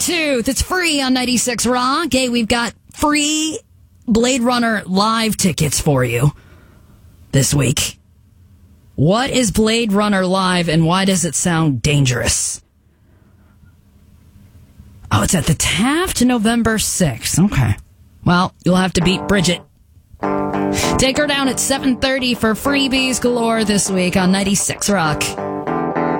Sawtooth. It's free on 96 Rock. Hey, we've got free Blade Runner live tickets for you this week. What is Blade Runner Live and why does it sound dangerous? Oh, it's at the Taft, November 6th. Okay. Well, you'll have to beat Bridget. Take her down at 7:30 for freebies galore this week on 96 Rock.